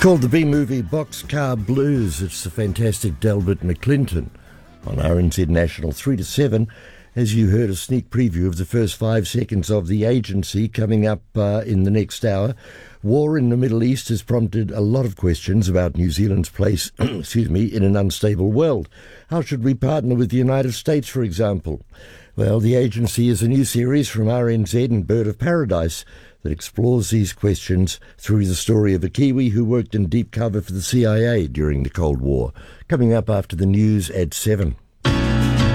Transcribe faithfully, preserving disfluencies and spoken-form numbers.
called the B-movie Boxcar Blues. It's the fantastic Delbert McClinton on R N Z National three to seven. As you heard, a sneak preview of the first five seconds of The Agency coming up uh, in the next hour. War in the Middle East has prompted a lot of questions about New Zealand's place excuse me, in an unstable world. How should we partner with the United States, for example? Well, The Agency is a new series from R N Z and Bird of Paradise that explores these questions through the story of a Kiwi who worked in deep cover for the C I A during the Cold War. Coming up after the news at seven.